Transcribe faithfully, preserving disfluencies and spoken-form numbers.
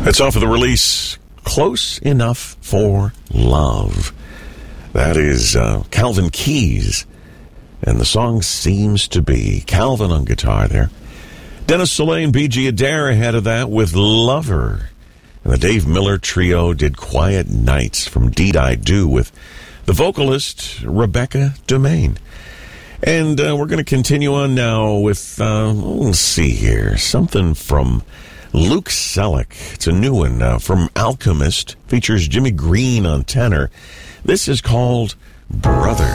It's off of the release Close Enough for Love. That is uh, Calvin Keys. And the song seems to be Calvin on guitar there. Dennis Soleil and B G Adair ahead of that with Lover. And the Dave Miller Trio did Quiet Nights from Deed I Do with the vocalist Rebecca Domain. And uh, we're going to continue on now with, uh, let's see here, something from Luke Selleck. It's a new one uh, from Alchemist. Features Jimmy Green on tenor. This is called Brother.